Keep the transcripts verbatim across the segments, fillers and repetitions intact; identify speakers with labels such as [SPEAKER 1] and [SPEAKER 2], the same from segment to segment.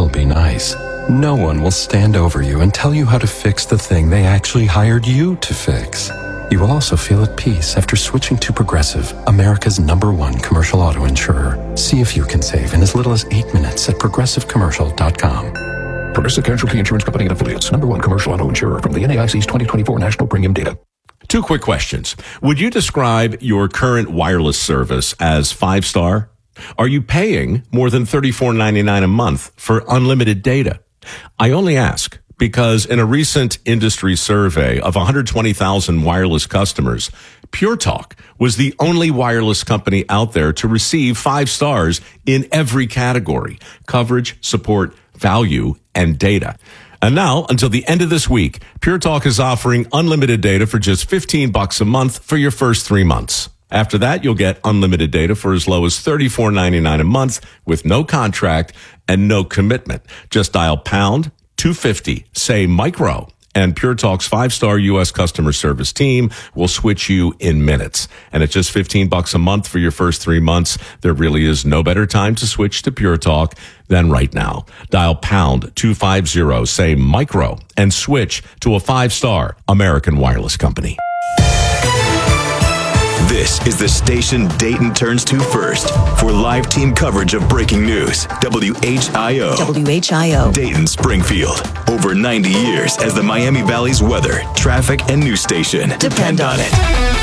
[SPEAKER 1] will be nice. No one will stand over you and tell you how to fix the thing they actually hired you to fix. You will also feel at peace after switching to Progressive, America's number one commercial auto insurer. See if you can save in as little as eight minutes at progressive commercial dot com.
[SPEAKER 2] Progressive Casualty Insurance Company and Affiliates, number one commercial auto insurer from the N A I C's twenty twenty-four National Premium Data.
[SPEAKER 3] Two quick questions. Would you describe your current wireless service as five-star? Are you paying more than thirty-four ninety-nine a month for unlimited data? I only ask because in a recent industry survey of one hundred twenty thousand wireless customers, Pure Talk was the only wireless company out there to receive five stars in every category: coverage, support, value, and data. And now, until the end of this week, Pure Talk is offering unlimited data for just fifteen bucks a month for your first three months. After that, you'll get unlimited data for as low as thirty-four ninety-nine a month with no contract and no commitment. Just dial pound two fifty, say micro, and Pure Talk's five-star U S customer service team will switch you in minutes. And at just fifteen bucks a month for your first three months, there really is no better time to switch to Pure Talk than right now. Dial pound two fifty, say micro, and switch to a five-star American wireless company.
[SPEAKER 4] This is the station Dayton turns to first for live team coverage of breaking news. W H I O.
[SPEAKER 5] W H I O.
[SPEAKER 4] Dayton, Springfield. Over ninety years as the Miami Valley's weather, traffic, and news station.
[SPEAKER 5] Depend,
[SPEAKER 4] Depend on it.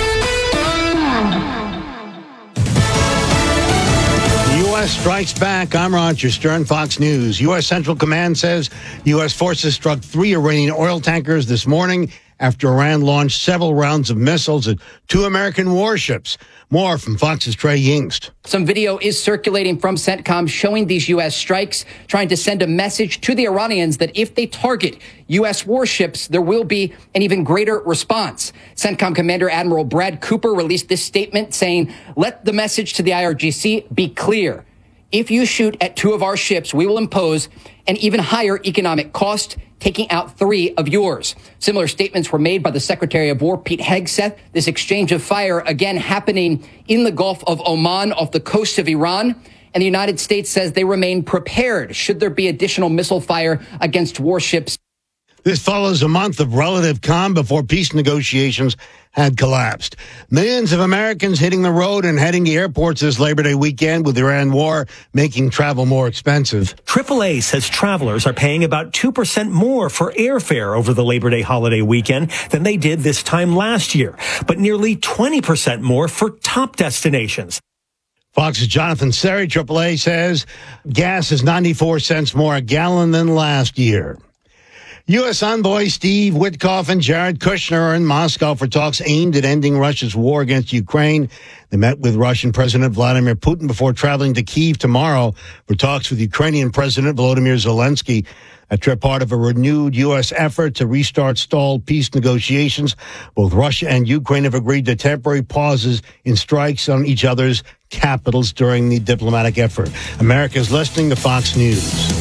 [SPEAKER 6] The U S strikes back. I'm Roger Stern, Fox News. U S Central Command says U S forces struck three Iranian oil tankers this morning after Iran launched several rounds of missiles at two American warships. More from Fox's Trey Yingst.
[SPEAKER 7] Some video is circulating from CENTCOM showing these U S strikes, trying to send a message to the Iranians that if they target U S warships, there will be an even greater response. CENTCOM Commander Admiral Brad Cooper released this statement saying, "Let the message to the I R G C be clear. If you shoot at two of our ships, we will impose an even higher economic cost, taking out three of yours." Similar statements were made by the Secretary of War, Pete Hegseth. This exchange of fire again happening in the Gulf of Oman off the coast of Iran. And the United States says they remain prepared should there be additional missile fire against warships.
[SPEAKER 6] This follows a month of relative calm before peace negotiations had collapsed. Millions of Americans hitting the road and heading to airports this Labor Day weekend, with the Iran war making travel more expensive.
[SPEAKER 8] triple A says travelers are paying about two percent more for airfare over the Labor Day holiday weekend than they did this time last year, but nearly twenty percent more for top destinations.
[SPEAKER 6] Fox's Jonathan Seri, triple A, says gas is ninety-four cents more a gallon than last year. U S envoy Steve Witkoff and Jared Kushner are in Moscow for talks aimed at ending Russia's war against Ukraine. They met with Russian President Vladimir Putin before traveling to Kyiv tomorrow for talks with Ukrainian President Volodymyr Zelensky. A trip part of a renewed U S effort to restart stalled peace negotiations. Both Russia and Ukraine have agreed to temporary pauses in strikes on each other's capitals during the diplomatic effort. America is listening to Fox News.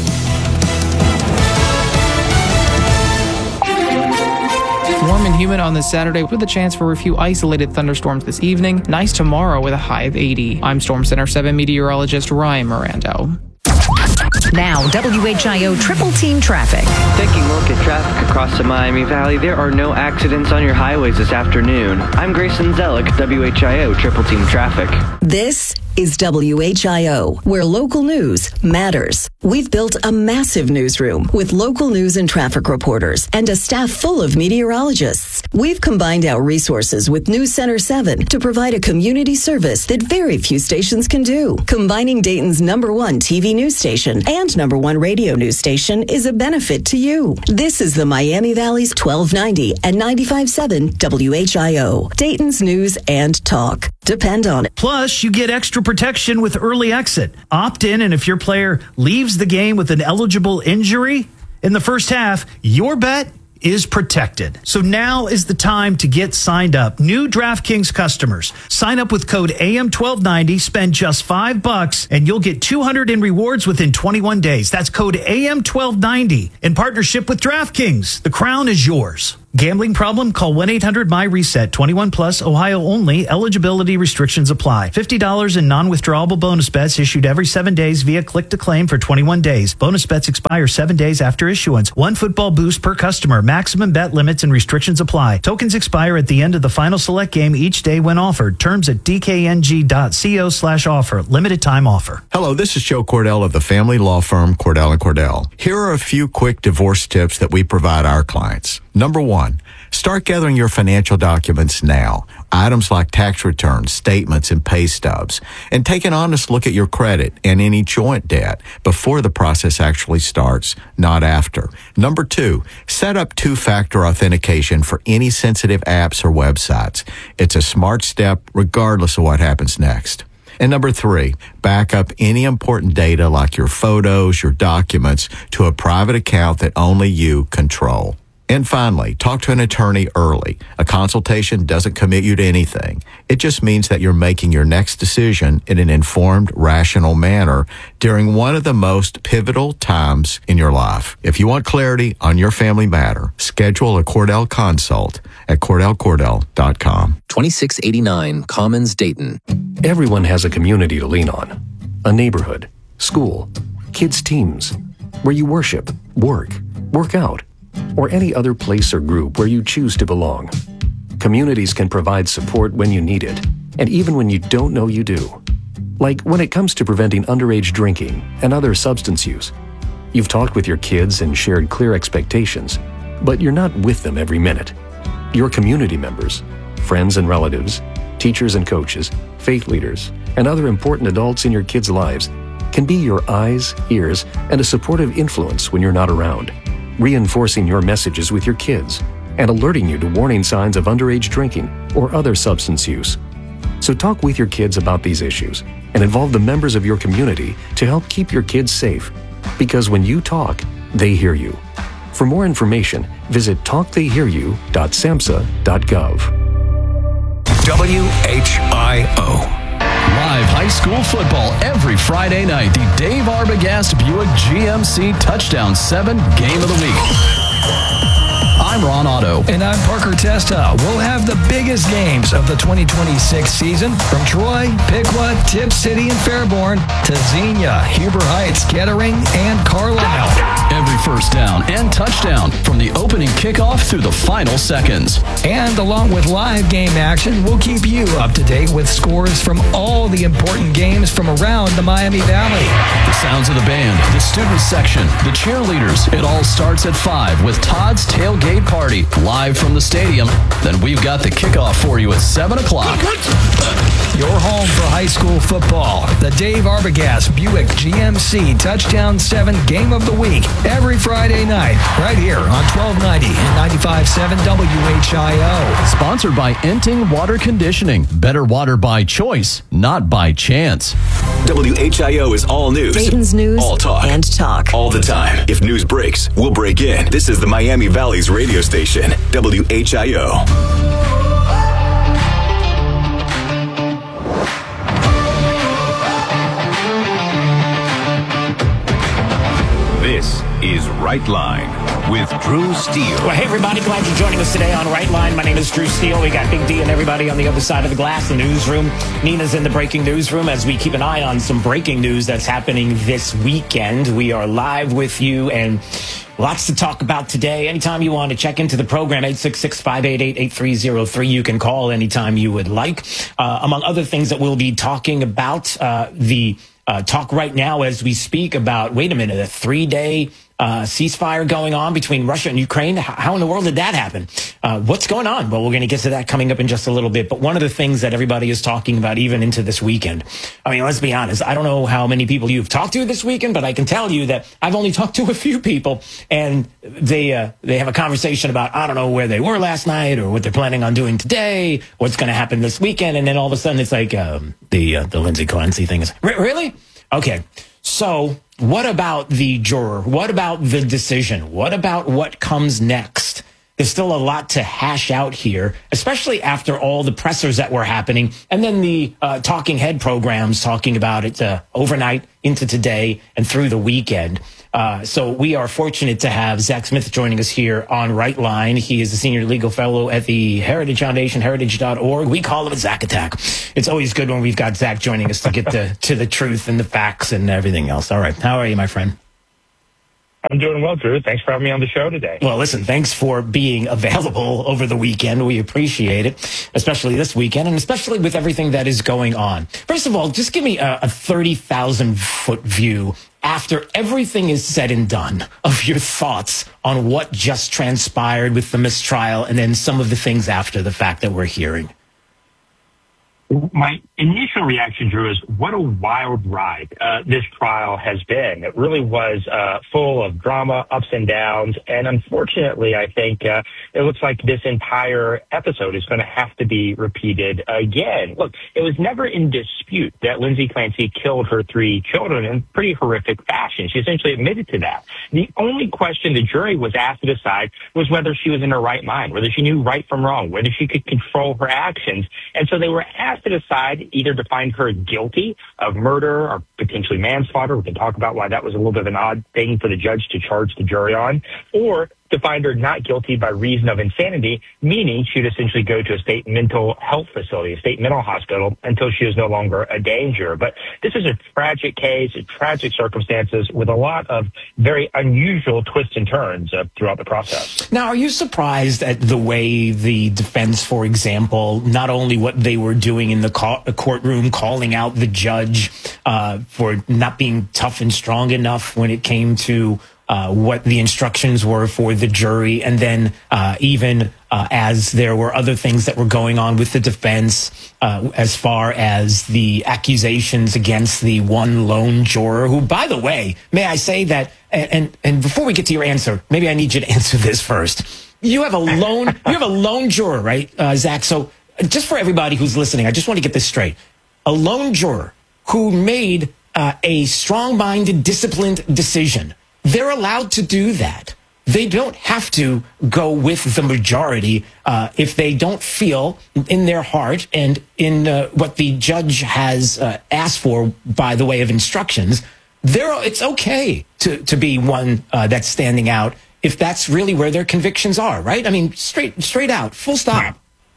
[SPEAKER 9] Warm and humid on this Saturday with a chance for a few isolated thunderstorms this evening. Nice tomorrow with a high of eighty. I'm Storm Center seven meteorologist Ryan Mirando.
[SPEAKER 5] Now, W H I O Triple Team Traffic.
[SPEAKER 10] Taking a look at traffic across the Miami Valley, there are no accidents on your highways this afternoon. I'm Grayson Zellick, W H I O Triple Team Traffic.
[SPEAKER 5] This is W H I O, where local news matters. We've built a massive newsroom with local news and traffic reporters and a staff full of meteorologists. We've combined our resources with News Center seven to provide a community service that very few stations can do. Combining Dayton's number one T V news station and number one radio news station is a benefit to you. This is the Miami Valley's twelve ninety and ninety-five point seven W H I O, Dayton's news and talk. Depend on it.
[SPEAKER 11] Plus, you get extra protection with early exit. Opt in, and if your player leaves the game with an eligible injury in the first half, your bet is protected. So now is the time to get signed up. New DraftKings customers, sign up with code A M twelve ninety, spend just five bucks, and you'll get two hundred in rewards within twenty-one days. That's code A M twelve ninety in partnership with DraftKings. The crown is yours. Gambling problem? Call one eight hundred my reset. twenty-one plus, Ohio only. Eligibility restrictions apply. fifty dollars in non-withdrawable bonus bets issued every seven days via click to claim for twenty-one days. Bonus bets expire seven days after issuance. One football boost per customer. Maximum bet limits and restrictions apply. Tokens expire at the end of the final select game each day when offered. Terms at dkng.co slash offer. Limited time offer.
[SPEAKER 12] Hello, this is Joe Cordell of the family law firm Cordell and Cordell. Here are a few quick divorce tips that we provide our clients. Number one, start gathering your financial documents now. Items like tax returns, statements, and pay stubs. And take an honest look at your credit and any joint debt before the process actually starts, not after. Number two, set up two-factor authentication for any sensitive apps or websites. It's a smart step regardless of what happens next. And number three, back up any important data like your photos, your documents to a private account that only you control. And finally, talk to an attorney early. A consultation doesn't commit you to anything. It just means that you're making your next decision in an informed, rational manner during one of the most pivotal times in your life. If you want clarity on your family matter, schedule a Cordell consult at cordell cordell dot com.
[SPEAKER 13] twenty-six eighty-nine Commons, Dayton.
[SPEAKER 2] Everyone has a community to lean on. A neighborhood, school, kids' teams, where you worship, work, work out, or any other place or group where you choose to belong. Communities can provide support when you need it, and even when you don't know you do. Like when it comes to preventing underage drinking and other substance use. You've talked with your kids and shared clear expectations, but you're not with them every minute. Your community members, friends and relatives, teachers and coaches, faith leaders, and other important adults in your kids' lives can be your eyes, ears, and a supportive influence when you're not around, reinforcing your messages with your kids and alerting you to warning signs of underage drinking or other substance use. So talk with your kids about these issues and involve the members of your community to help keep your kids safe. Because when you talk, they hear you. For more information, visit talk they hear you dot samhsa dot gov.
[SPEAKER 14] W H I O. Live high school football every Friday night. The Dave Arbogast Buick G M C Touchdown seven Game of the Week. I'm Ron Otto.
[SPEAKER 15] And I'm Parker Testa. We'll have the biggest games of the twenty twenty-six season from Troy, Piqua, Tip City, and Fairborn to Xenia, Huber Heights, Kettering, and Carlisle.
[SPEAKER 14] Every first down and touchdown from the opening kickoff through the final seconds.
[SPEAKER 15] And along with live game action, we'll keep you up to date with scores from all the important games from around the Miami Valley.
[SPEAKER 14] The sounds of the band, the student section, the cheerleaders. It all starts at five with Todd's Tailgate Party live from the stadium. Then we've got the kickoff for you at seven o'clock.
[SPEAKER 15] Your home for high school football. The Dave Arbogast Buick G M C Touchdown seven Game of the Week. Every Friday night, right here on twelve ninety and ninety-five point seven W H I O.
[SPEAKER 14] Sponsored by Enting Water Conditioning. Better water by choice, not by chance.
[SPEAKER 4] W H I O is all news.
[SPEAKER 5] Dayton's news
[SPEAKER 4] all talk.
[SPEAKER 5] and talk.
[SPEAKER 4] All the time. If news breaks, we'll break in. This is the Miami Valley's radio station, W H I O.
[SPEAKER 16] This is Right Line with Drew Steele.
[SPEAKER 17] Well, hey, everybody. Glad you're joining us today on Right Line. My name is Drew Steele. We got Big D and everybody on the other side of the glass, the newsroom. Nina's in the breaking newsroom as we keep an eye on some breaking news that's happening this weekend. We are live with you and lots to talk about today. Anytime you want to check into the program, eight six six, five eight eight, eight three zero three. You can call anytime you would like. Uh, among other things that we'll be talking about, uh, the uh, talk right now as we speak about, wait a minute, a three-day Uh, ceasefire going on between Russia and Ukraine. How in the world did that happen? Uh, what's going on? Well, we're going to get to that coming up in just a little bit. But one of the things that everybody is talking about, even into this weekend, I mean, let's be honest. I don't know how many people you've talked to this weekend, but I can tell you that I've only talked to a few people, and they uh, they have a conversation about, I don't know where they were last night or what they're planning on doing today, what's going to happen this weekend, and then all of a sudden it's like um, the uh, the Lindsay Clancy thing is really okay. So what about the juror? What about the decision? What about what comes next? There's still a lot to hash out here, especially after all the pressers that were happening. And then the uh, talking head programs talking about it uh, overnight into today and through the weekend. Uh, so we are fortunate to have Zach Smith joining us here on Right Line. He is a senior legal fellow at the Heritage Foundation, heritage dot org. We call him a Zach Attack. It's always good when we've got Zach joining us to get to, to the truth and the facts and everything else. All right. How are you, my friend?
[SPEAKER 18] I'm doing well, Drew. Thanks for having me on the show today.
[SPEAKER 17] Well, listen, thanks for being available over the weekend. We appreciate it, especially this weekend, and especially with everything that is going on. First of all, just give me a, a thirty thousand foot view after everything is said and done of your thoughts on what just transpired with the mistrial and then some of the things after the fact that we're hearing.
[SPEAKER 18] My initial reaction, Drew, is what a wild ride uh, this trial has been. It really was uh, full of drama, ups and downs, and unfortunately, I think uh, it looks like this entire episode is going to have to be repeated again. Look, it was never in dispute that Lindsay Clancy killed her three children in pretty horrific fashion. She essentially admitted to that. The only question the jury was asked to decide was whether she was in her right mind, whether she knew right from wrong, whether she could control her actions. And so they were asked to decide either to find her guilty of murder or potentially manslaughter. We can talk about why that was a little bit of an odd thing for the judge to charge the jury on, or to find her not guilty by reason of insanity, meaning she'd essentially go to a state mental health facility, a state mental hospital, until she was no longer a danger. But this is a tragic case, tragic circumstances with a lot of very unusual twists and turns uh, throughout the process.
[SPEAKER 17] Now, are you surprised at the way the defense, for example, not only what they were doing in the co- courtroom, calling out the judge uh, for not being tough and strong enough when it came to Uh, what the instructions were for the jury, and then uh, even uh, as there were other things that were going on with the defense uh, as far as the accusations against the one lone juror, who, by the way, may I say that, and, and, and before we get to your answer, maybe I need you to answer this first. You have a lone, you have a lone juror, right, uh, Zach? So just for everybody who's listening, I just want to get this straight. A lone juror who made uh, a strong-minded, disciplined decision. They're allowed to do that. They don't have to go with the majority uh, if they don't feel in their heart and in uh, what the judge has uh, asked for by the way of instructions. They're, it's okay to, to be one uh, that's standing out if that's really where their convictions are, right? I mean, straight straight out, full stop.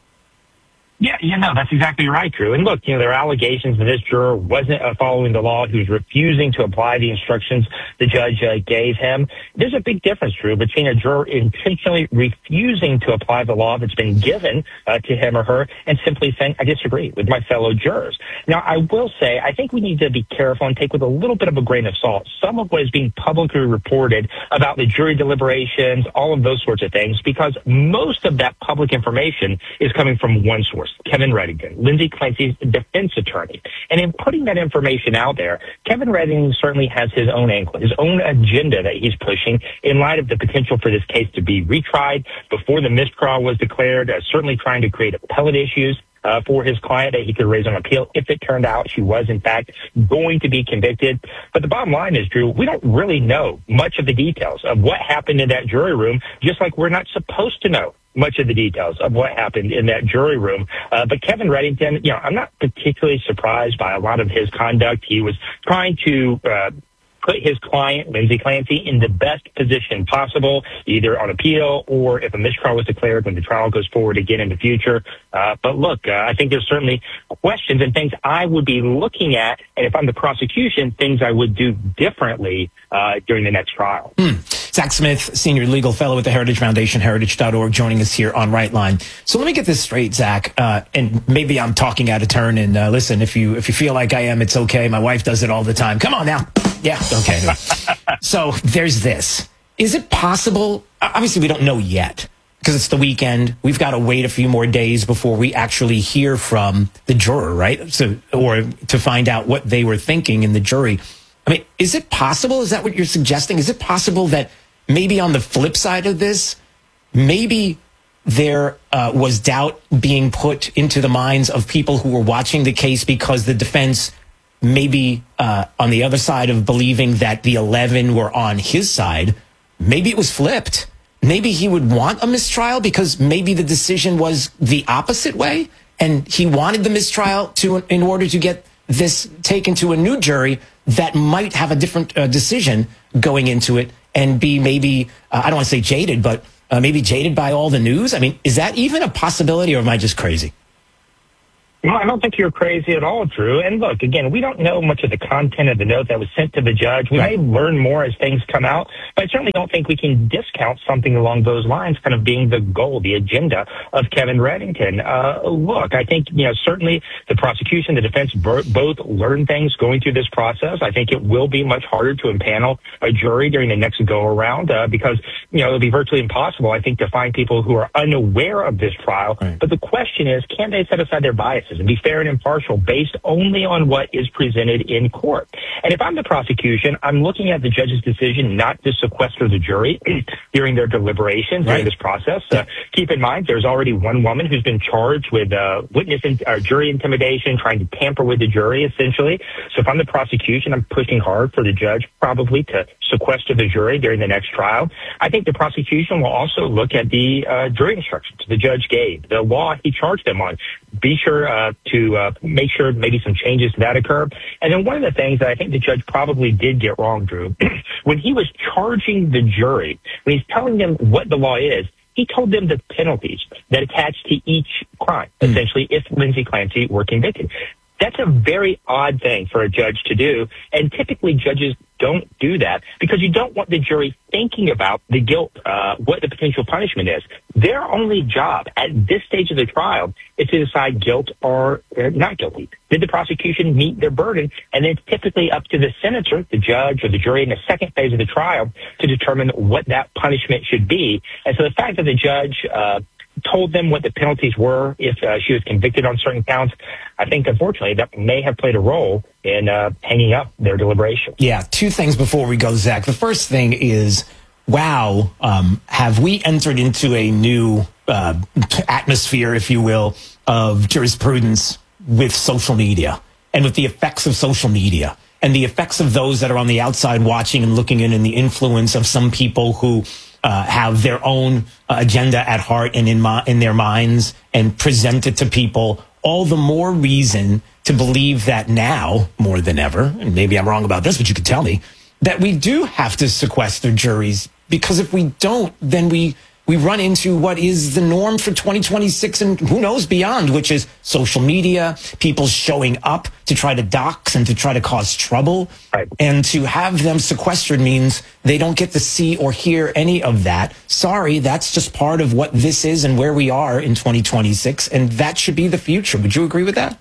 [SPEAKER 18] Yeah, you know, that's exactly right, Drew. And look, you know, there are allegations that this juror wasn't uh, following the law, who's refusing to apply the instructions the judge uh, gave him. There's a big difference, Drew, between a juror intentionally refusing to apply the law that's been given uh, to him or her and simply saying, I disagree with my fellow jurors. Now, I will say, I think we need to be careful and take with a little bit of a grain of salt some of what is being publicly reported about the jury deliberations, all of those sorts of things, because most of that public information is coming from one source. Kevin Reddington, Lindsay Clancy's defense attorney. And in putting that information out there, Kevin Reddington certainly has his own angle, his own agenda that he's pushing in light of the potential for this case to be retried before the mistrial was declared, uh, certainly trying to create appellate issues Uh, for his client that he could raise on appeal if it turned out she was, in fact, going to be convicted. But the bottom line is, Drew, we don't really know much of the details of what happened in that jury room, just like we're not supposed to know much of the details of what happened in that jury room. Uh, but Kevin Reddington, you know, I'm not particularly surprised by a lot of his conduct. He was trying to uh, put his client, Lindsay Clancy, in the best position possible, either on appeal or if a mistrial was declared when the trial goes forward again in the future. Uh, but look, uh, I think there's certainly questions and things I would be looking at, and if I'm the prosecution, things I would do differently uh, during the next trial.
[SPEAKER 17] Hmm. Zach Smith, senior legal fellow at the Heritage Foundation, heritage dot org, joining us here on Right Line. So let me get this straight, Zach, uh, and maybe I'm talking out of turn, and uh, listen, if you if you feel like I am, it's okay. My wife does it all the time. Come on now. Yeah, okay. So there's this. Is it possible? Obviously, we don't know yet because it's the weekend. We've got to wait a few more days before we actually hear from the juror, right? So, or to find out what they were thinking in the jury. I mean, is it possible? Is that what you're suggesting? Is it possible that maybe on the flip side of this, maybe there uh, was doubt being put into the minds of people who were watching the case because the defense maybe uh, on the other side of believing that the eleven were on his side, maybe it was flipped. Maybe he would want a mistrial because maybe the decision was the opposite way, and he wanted the mistrial to in order to get this taken to a new jury that might have a different uh, decision going into it and be maybe, uh, I don't want to say jaded, but uh, maybe jaded by all the news? I mean, is that even a possibility, or am I just crazy?
[SPEAKER 18] No, I don't think you're crazy at all, Drew. And look, again, we don't know much of the content of the note that was sent to the judge. We right. may learn more as things come out, but I certainly don't think we can discount something along those lines kind of being the goal, the agenda of Kevin Reddington. Uh, look, I think, you know, certainly the prosecution, the defense bo- both learn things going through this process. I think it will be much harder to impanel a jury during the next go-around uh, because, you know, it'll be virtually impossible, I think, to find people who are unaware of this trial. Right. But the question is, can they set aside their biases and be fair and impartial based only on what is presented in court? And if I'm the prosecution, I'm looking at the judge's decision not to sequester the jury during their deliberations right. during this process. Uh, keep in mind, there's already one woman who's been charged with uh, witness in, uh, jury intimidation, trying to tamper with the jury, essentially. So if I'm the prosecution, I'm pushing hard for the judge probably to sequester the jury during the next trial. I think the prosecution will also look at the uh, jury instructions the judge gave, the law he charged them on. Be sure uh, to uh, make sure maybe some changes to that occur. And then one of the things that I think the judge probably did get wrong, Drew, when he was charging the jury, when he's telling them what the law is, he told them the penalties that attach to each crime, mm. essentially, if Lindsay Clancy were convicted. That's a very odd thing for a judge to do, and typically judges don't do that because you don't want the jury thinking about the guilt, uh, what the potential punishment is. Their only job at this stage of the trial is to decide guilt or uh, not guilty. Did the prosecution meet their burden? And it's typically up to the senator, the judge, or the jury in the second phase of the trial to determine what that punishment should be. And so the fact that the judge uh, told them what the penalties were if uh, she was convicted on certain counts, I think, unfortunately, that may have played a role in uh, hanging up their deliberation.
[SPEAKER 17] Yeah, two things before we go, Zach. The first thing is, wow, um, have we entered into a new uh, atmosphere, if you will, of jurisprudence with social media and with the effects of social media and the effects of those that are on the outside watching and looking in and the influence of some people who Uh, have their own uh, agenda at heart and in, mi- in their minds and present it to people, all the more reason to believe that now, more than ever, and maybe I'm wrong about this, but you could tell me, that we do have to sequester juries, because if we don't, then we we run into what is the norm for twenty twenty-six and who knows beyond, which is social media, people showing up to try to dox and to try to cause trouble. Right. And to have them sequestered means they don't get to see or hear any of that. Sorry, that's just part of what this is and where we are in twenty twenty-six, and that should be the future. Would you agree with that?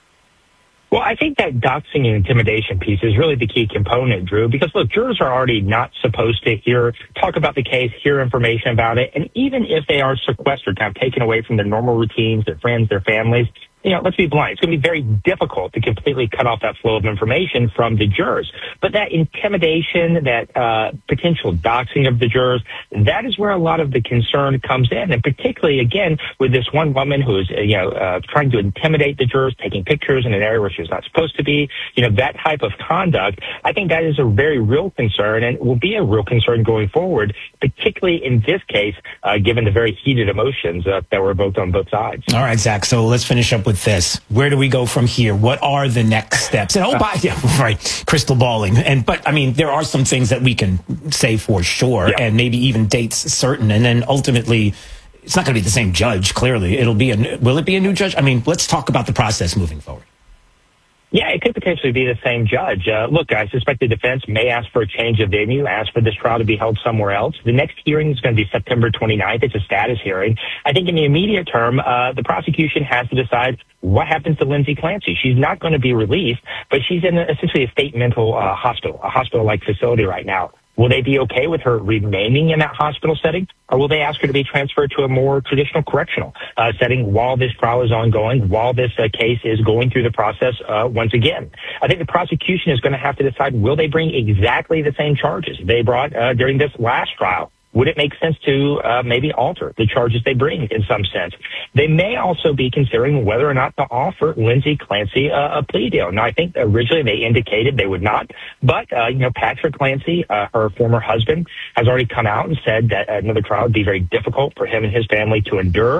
[SPEAKER 18] Well, I think that doxing and intimidation piece is really the key component, Drew, because, look, jurors are already not supposed to hear, talk about the case, hear information about it. And even if they are sequestered, kind of taken away from their normal routines, their friends, their families, you know, let's be blunt, it's going to be very difficult to completely cut off that flow of information from the jurors. But that intimidation, that uh, potential doxing of the jurors, that is where a lot of the concern comes in. And particularly, again, with this one woman who is, uh, you know, uh, trying to intimidate the jurors, taking pictures in an area where she was not supposed to be, you know, that type of conduct, I think that is a very real concern and will be a real concern going forward, particularly in this case, uh, given the very heated emotions uh, that were evoked on both sides.
[SPEAKER 17] All right, Zach, so let's finish up with this. Where do we go from here? What are the next steps? And oh, by yeah, right, crystal balling. And but I mean, there are some things that we can say for sure, yeah. and maybe even dates certain. And then ultimately, it's not going to be the same judge. Clearly, it'll be a. Will it be a new judge? I mean, let's talk about the process moving forward.
[SPEAKER 18] Yeah, it could potentially be the same judge. Uh, look, I suspect the defense may ask for a change of venue, ask for this trial to be held somewhere else. The next hearing is going to be September twenty-ninth. It's a status hearing. I think in the immediate term, uh, the prosecution has to decide what happens to Lindsay Clancy. She's not going to be released, but she's in a, essentially a state mental uh, hospital, a hospital-like facility right now. Will they be okay with her remaining in that hospital setting, or will they ask her to be transferred to a more traditional correctional uh, setting while this trial is ongoing, while this uh, case is going through the process uh, once again? I think the prosecution is going to have to decide, will they bring exactly the same charges they brought uh, during this last trial? Would it make sense to uh, maybe alter the charges they bring in some sense? They may also be considering whether or not to offer Lindsay Clancy uh, a plea deal. Now, I think originally they indicated they would not, but, uh, you know, Patrick Clancy, uh, her former husband, has already come out and said that another trial would be very difficult for him and his family to endure.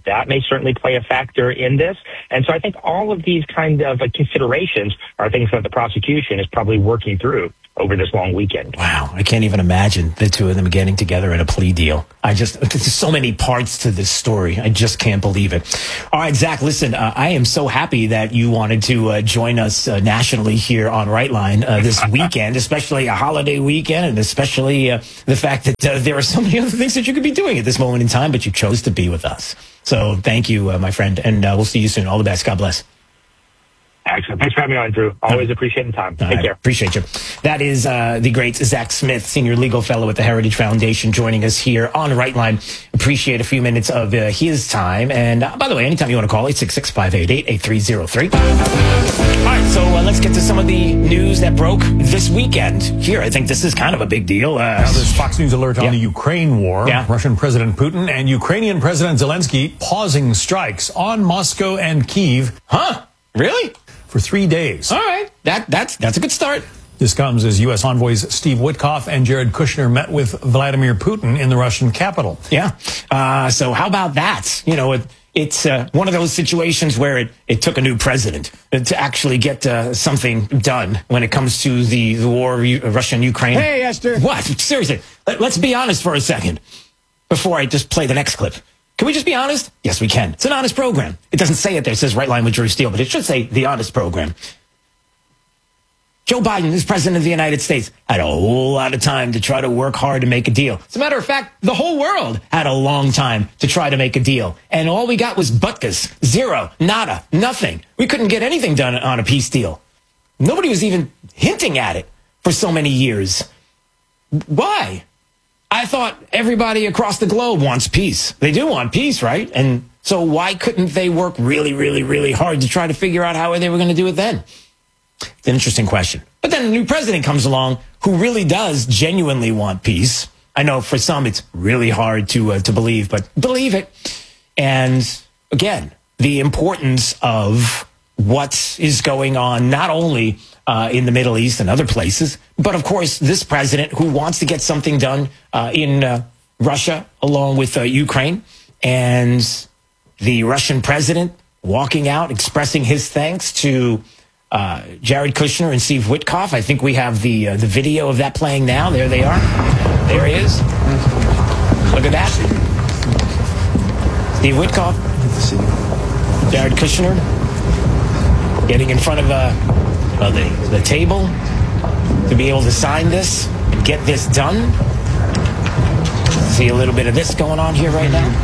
[SPEAKER 18] that may certainly play a factor in this. And so I think all of these kind of uh, considerations are things that the prosecution is probably working through over this long weekend.
[SPEAKER 17] Wow, I can't even imagine the two of them getting together in a plea deal. I just, there's so many parts to this story. I just can't believe it. All right, Zach, listen, uh, I am so happy that you wanted to uh, join us uh, nationally here on Right Line uh, this weekend, especially a holiday weekend, and especially uh, the fact that uh, there are so many other things that you could be doing at this moment in time, but you chose to be with us. So thank you, uh, my friend, and uh, we'll see you soon. All the best. God bless.
[SPEAKER 18] Excellent. Thanks for having me on, Drew. Always appreciate the time. Take
[SPEAKER 17] I
[SPEAKER 18] care.
[SPEAKER 17] Appreciate you. That is uh, the great Zach Smith, Senior Legal Fellow at the Heritage Foundation, joining us here on Right Line. Appreciate a few minutes of uh, his time. And uh, by the way, anytime you want to call, eight six six, five eight eight, eight three zero three. All right, so uh, let's get to some of the news that broke this weekend. Here, I think this is kind of a big deal. Uh,
[SPEAKER 19] now there's Fox News alert on
[SPEAKER 17] yeah.
[SPEAKER 19] the Ukraine war.
[SPEAKER 17] Yeah.
[SPEAKER 19] Russian President Putin and Ukrainian President Zelensky pausing strikes on Moscow and Kyiv.
[SPEAKER 17] Huh? Really?
[SPEAKER 19] For three days.
[SPEAKER 17] All right. That, that's, that's a good start.
[SPEAKER 19] This comes as U S envoys Steve Witkoff and Jared Kushner met with Vladimir Putin in the Russian capital.
[SPEAKER 17] Yeah. Uh, so how about that? You know, it, it's uh, one of those situations where it, it took a new president to actually get uh, something done when it comes to the, the war, Russia and Ukraine.
[SPEAKER 20] Hey, Esther.
[SPEAKER 17] What? Seriously. Let, let's be honest for a second before I just play the next clip. Can we just be honest? Yes, we can. It's an honest program. It doesn't say it there. It says Right Line with Drew Steele, but it should say the honest program. Joe Biden, as president of the United States, had a whole lot of time to try to work hard to make a deal. As a matter of fact, the whole world had a long time to try to make a deal. And all we got was butkus. Zero. Nada. Nothing. We couldn't get anything done on a peace deal. Nobody was even hinting at it for so many years. Why? I thought everybody across the globe wants peace. They do want peace, right? And so why couldn't they work really, really, really hard to try to figure out how they were going to do it then? It's an interesting question. But then a new president comes along who really does genuinely want peace. I know for some it's really hard to uh, to believe, but believe it. And again, the importance of what is going on, not only uh, in the Middle East and other places, but of course, this president who wants to get something done uh, in uh, Russia along with uh, Ukraine, and the Russian president walking out, expressing his thanks to uh, Jared Kushner and Steve Witkoff. I think we have the uh, the video of that playing now. There they are. There he is. Look at that. Steve Witkoff, Jared Kushner, getting in front of uh, uh, the, the table to be able to sign this and get this done. See a little bit of this going on here right now.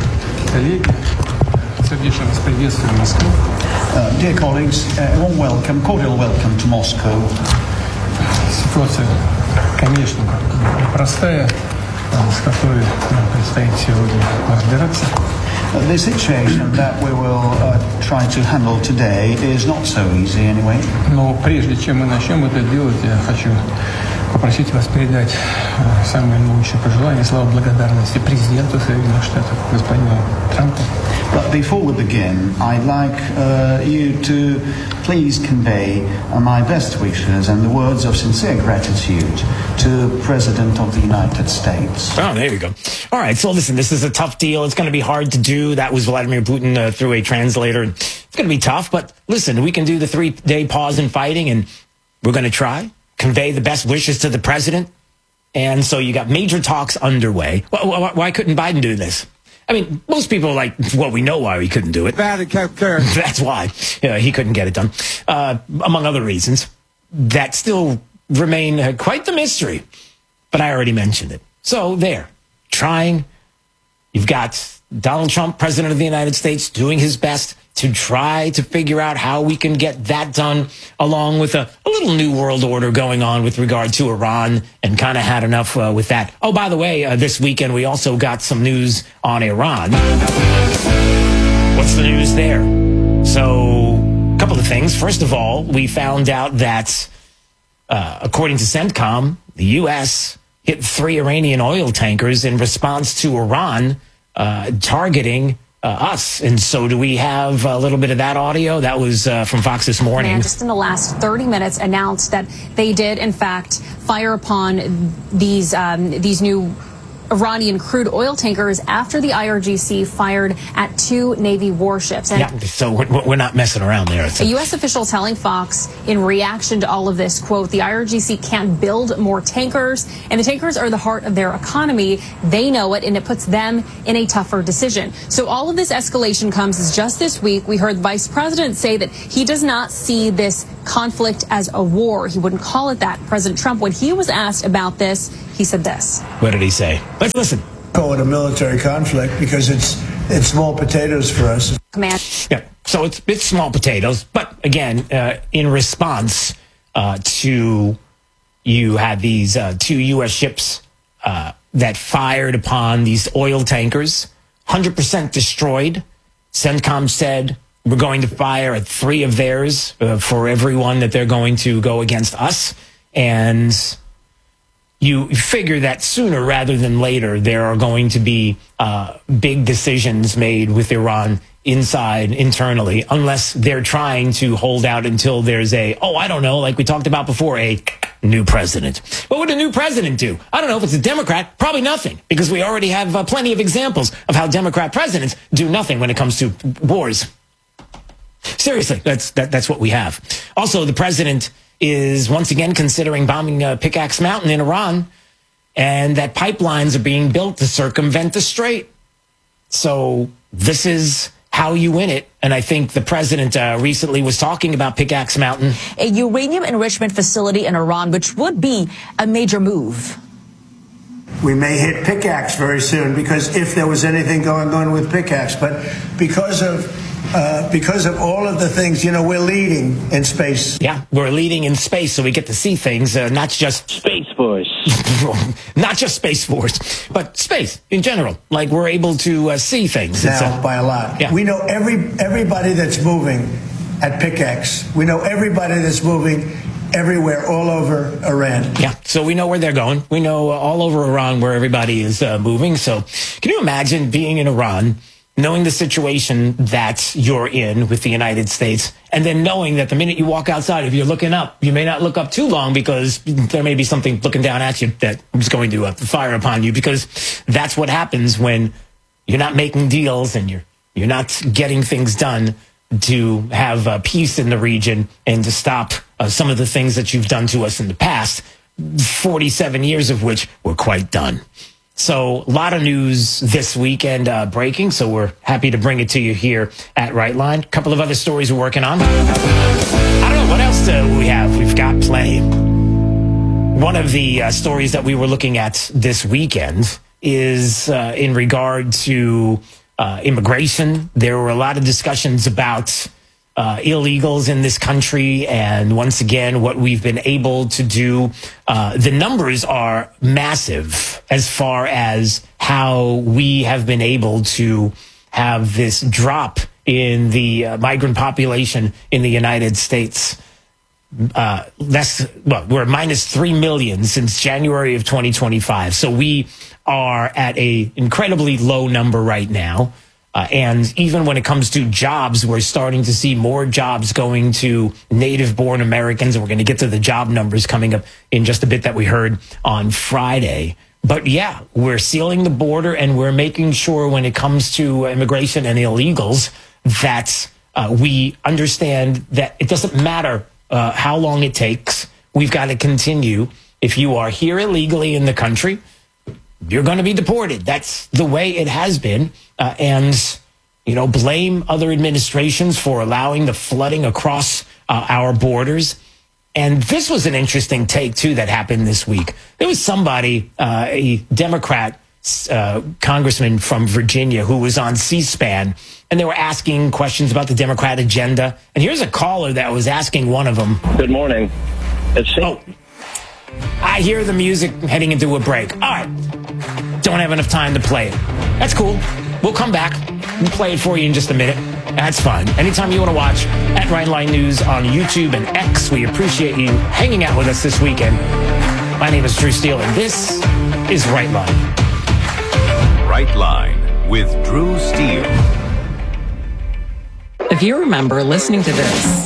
[SPEAKER 21] Uh, dear colleagues, uh, warm welcome, cordial welcome to Moscow.
[SPEAKER 22] Ситуация, конечно, непростая, с которой нам предстоит сегодня разбираться.
[SPEAKER 21] The situation that we will uh, try to handle today is not so easy anyway.
[SPEAKER 22] Но прежде чем мы начнем это делать, я хочу попросить вас передать самые наилучшие пожелания, слова благодарности президенту Соединенных Штатов, господину Трампу.
[SPEAKER 21] But before we begin, I'd like uh, you to please convey uh, my best wishes and the words of sincere gratitude to the President of the United States.
[SPEAKER 17] Oh, there you go. All right, so listen, this is a tough deal. It's going to be hard to do. That was Vladimir Putin uh, through a translator. It's going to be tough, but listen, we can do the three-day pause in fighting, and we're going to try, convey the best wishes to the president. And so you got major talks underway. Why, why couldn't Biden do this? I mean, most people are like, well, we know why he couldn't do it. That's why uh, he couldn't get it done, uh, among other reasons that still remain uh, quite the mystery. But I already mentioned it. So there, trying. You've got Donald Trump, president of the United States, doing his best to try to figure out how we can get that done, along with a, a little new world order going on with regard to Iran, and kind of had enough uh, with that. Oh, by the way, uh, this weekend we also got some news on Iran. What's the news there? So, a couple of things. First of all, we found out that, uh, according to CENTCOM, the U S hit three Iranian oil tankers in response to Iran uh, targeting Uh, us. And so do we have a little bit of that audio? That was uh, from Fox this morning.
[SPEAKER 23] And just in the last thirty minutes announced that they did, in fact, fire upon these um, these new Iranian crude oil tankers after the I R G C fired at two Navy warships. And
[SPEAKER 17] yeah, so we're, we're not messing around there.
[SPEAKER 23] A U S official telling Fox in reaction to all of this, quote, the I R G C can't build more tankers, and the tankers are the heart of their economy. They know it, and it puts them in a tougher decision. So all of this escalation comes as just this week we heard the vice president say that he does not see this conflict as a war. He wouldn't call it that. President Trump, when he was asked about this, he said this.
[SPEAKER 17] What did he say? Let's listen.
[SPEAKER 1] Call it a military conflict because it's it's small potatoes for us.
[SPEAKER 23] Command.
[SPEAKER 17] Yeah, so it's it's small potatoes, but again, uh, in response uh, to you had these uh, two U S ships uh, that fired upon these oil tankers, one hundred percent destroyed. CENTCOM said we're going to fire at three of theirs uh, for every one that they're going to go against us, and you figure that sooner rather than later, there are going to be uh, big decisions made with Iran inside, internally, unless they're trying to hold out until there's a, oh, I don't know, like we talked about before, a new president. What would a new president do? I don't know. If it's a Democrat, probably nothing, because we already have uh, plenty of examples of how Democrat presidents do nothing when it comes to wars. Seriously, that's that, that's what we have. Also, the president is once again considering bombing uh, Pickaxe Mountain in Iran, and that pipelines are being built to circumvent the strait. So this is how you win it. And I think the president uh, recently was talking about Pickaxe Mountain.
[SPEAKER 3] A uranium enrichment facility in Iran, which would be a major move.
[SPEAKER 1] We may hit Pickaxe very soon because if there was anything going on with Pickaxe, but because of Uh, because of all of the things, you know, we're leading in space.
[SPEAKER 17] Yeah, we're leading in space, so we get to see things, uh, not just Space Force. Not just Space Force, but space in general. Like, we're able to uh, see things.
[SPEAKER 1] Now,
[SPEAKER 17] it's, uh,
[SPEAKER 1] by a lot.
[SPEAKER 17] Yeah.
[SPEAKER 1] We know every everybody that's moving at Pickaxe. We know everybody that's moving everywhere, all over Iran.
[SPEAKER 17] Yeah, so we know where they're going. We know uh, all over Iran where everybody is uh, moving. So can you imagine being in Iran, knowing the situation that you're in with the United States, and then knowing that the minute you walk outside, if you're looking up, you may not look up too long because there may be something looking down at you that is going to uh, fire upon you, because that's what happens when you're not making deals and you're you're not getting things done to have uh, peace in the region and to stop uh, some of the things that you've done to us in the past, forty-seven years of which were quite done. So a lot of news this weekend uh, breaking, so we're happy to bring it to you here at Right Line. A couple of other stories we're working on. I don't know, what else do we have? We've got plenty. One of the uh, stories that we were looking at this weekend is uh, in regard to uh, immigration. There were a lot of discussions about Uh, illegals in this country, and once again, what we've been able to do. Uh, the numbers are massive as far as how we have been able to have this drop in the uh, migrant population in the United States. Uh, less, well, we're minus three million since January of twenty twenty-five. So we are at a incredibly low number right now. Uh, and even when it comes to jobs, we're starting to see more jobs going to native-born Americans. And we're going to get to the job numbers coming up in just a bit that we heard on Friday. But yeah, we're sealing the border, and we're making sure when it comes to immigration and illegals that uh, we understand that it doesn't matter uh, how long it takes. We've got to continue. If you are here illegally in the country, you're going to be deported. That's the way it has been. Uh, and, you know, blame other administrations for allowing the flooding across uh, our borders. And this was an interesting take, too, that happened this week. There was somebody, uh, a Democrat uh, congressman from Virginia, who was on C-SPAN, and they were asking questions about the Democrat agenda. And here's a caller that was asking one of them.
[SPEAKER 20] Good morning. It's
[SPEAKER 17] oh, I hear the music heading into a break. All right. Don't have enough time to play it. That's cool. We'll come back. We'll play it for you in just a minute. That's fine. Anytime you want to watch, at Right Line News on YouTube and X. We appreciate you hanging out with us this weekend. My name is Drew Steele, and this is Right Line.
[SPEAKER 16] Right Line with Drew Steele.
[SPEAKER 24] If you remember listening to this,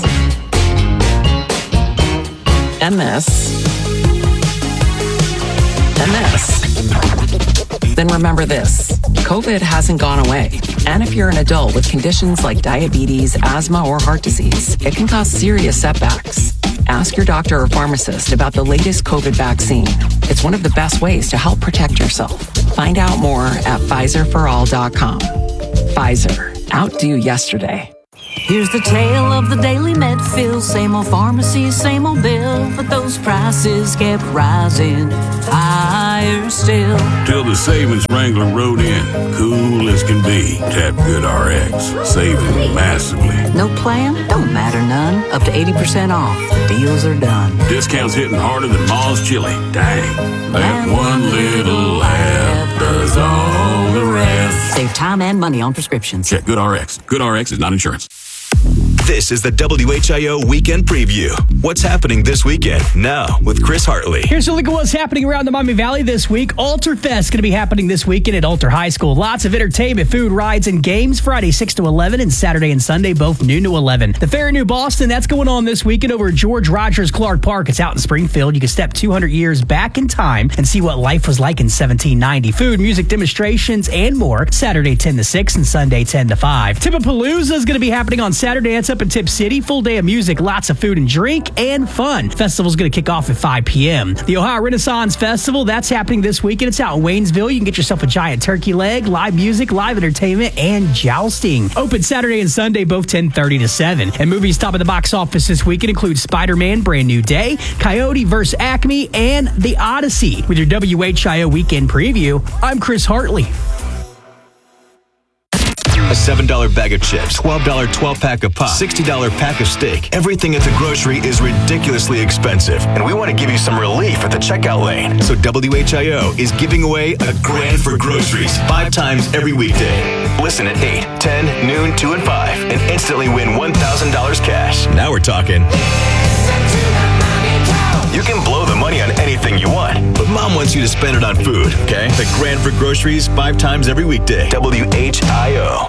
[SPEAKER 24] and this, and this, Then remember this. COVID hasn't gone away. And if you're an adult with conditions like diabetes, asthma, or heart disease, it can cause serious setbacks. Ask your doctor or pharmacist about the latest COVID vaccine. It's one of the best ways to help protect yourself. Find out more at Pfizer for all dot com. Pfizer. Outdo yesterday.
[SPEAKER 6] Here's the tale of the daily med fill. Same old pharmacy, same old bill. But those prices kept rising higher still.
[SPEAKER 7] Till the savings Wrangler rode in. Cool as can be. Tap GoodRx. Saving massively.
[SPEAKER 6] No plan? Don't matter none. Up to eighty percent off. The deals are done.
[SPEAKER 7] Discounts hitting harder than Ma's chili. Dang. That one little app does all the rest.
[SPEAKER 6] Save time and money on prescriptions.
[SPEAKER 7] Check GoodRx. GoodRx is not insurance.
[SPEAKER 4] This is the W H I O Weekend Preview. What's happening this weekend? Now with Chris Hartley.
[SPEAKER 8] Here's a look at what's happening around the Miami Valley this week. Alter Fest going to be happening this weekend at Alter High School. Lots of entertainment, food, rides, and games. Friday six to eleven and Saturday and Sunday both noon to eleven. The Fair in New Boston, that's going on this weekend over at George Rogers Clark Park. It's out in Springfield. You can step two hundred years back in time and see what life was like in seventeen ninety. Food, music, demonstrations, and more. Saturday ten to six and Sunday ten to five. Tipapalooza is going to be happening on Saturday. That's up in Tip City. Full day of music, lots of food and drink, and fun. Festival's going to kick off at five p.m. The Ohio Renaissance Festival, that's happening this weekend. It's out in Waynesville. You can get yourself a giant turkey leg, live music, live entertainment, and jousting. Open Saturday and Sunday, both ten thirty to seven. And movies top of the box office this weekend include Spider-Man, Brand New Day, Coyote versus. Acme, and The Odyssey. With your W H I O Weekend Preview, I'm Chris Hartley.
[SPEAKER 4] A seven dollar bag of chips, twelve dollar twelve-pack of pop, sixty dollar pack of steak. Everything at the grocery is ridiculously expensive, and we want to give you some relief at the checkout lane. So W H I O is giving away a grand for groceries five times every weekday. Listen at eight, ten, noon, two, and five, and instantly win one thousand dollars cash. Now we're talking. You can blow the money on anything you want, but Mom wants you to spend it on food, okay? The grand for groceries five times every weekday. W H I O.